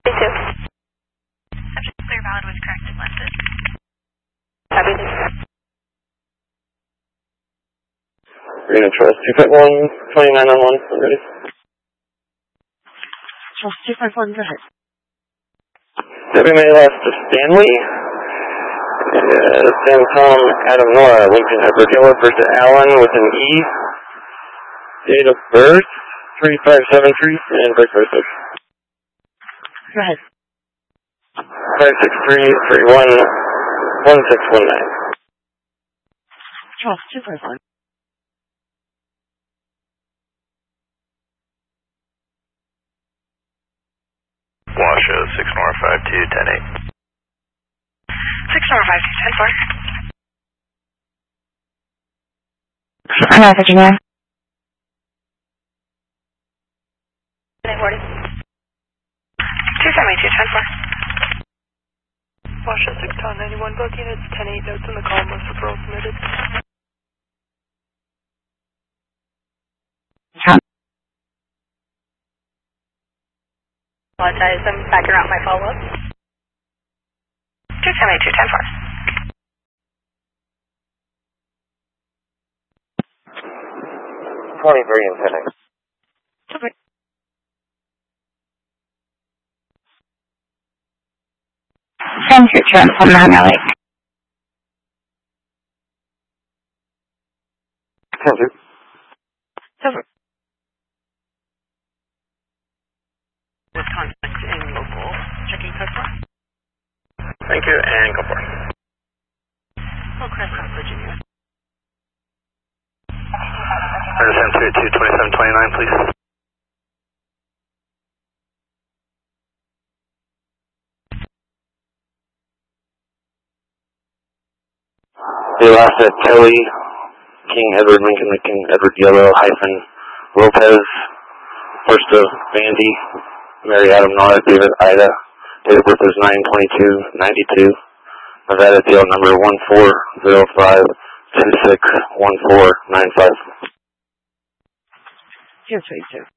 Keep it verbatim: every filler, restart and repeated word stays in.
two. Subject clear valid was correct and left it. Copy. Green Trust two five one, twenty-nine on one, I'm ready. Trust two five one, go ahead. W M A last to Stanley. Uh, Sam Tom, Adam Nora, Lincoln Edward Yellow versus Allen with an E. Date of birth, three five seven three, and birth six. Go ahead. five six three three one one six one nine. Trust two five one. Washoe, six Nora five two, ten eight. six Nora five two, ten four. I'm not Virginia. nine forty. two seventy-two, ten four. Washoe six Town ninety-one, both units, ten eight, notes in the column, most referral submitted. Apologize, I'm backing out my follow-up. two seventy-two, ten four. twenty-three and ten eight. Okay. Send your turn from manually. ten two. Over. With contact in local, checking customer. Thank you, and go for it. Oh, Crestwood, Virginia. Understand three two twenty-seven twenty-nine, please. The last at Kelly, King Edward Lincoln, Lincoln Edward Yellow, hyphen Lopez, first of Vandy, Mary Adam Nora, David Ida, date of birth is nine twenty-two ninety-two, Nevada tail number one four zero five two six one four nine five. Zero three two.